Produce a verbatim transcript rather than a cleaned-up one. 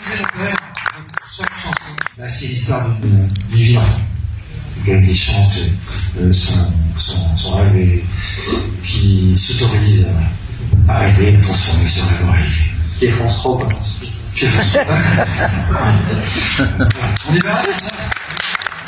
chaque chanson, bah, c'est l'histoire d'une vie d'enfant. Quelqu'un qui chante euh, son, son, son rêve et qui s'autorise à, à rêver, à transformer ce rêve en réalité. Qui est France trois, quoi. Qui est France trois. On est bien là,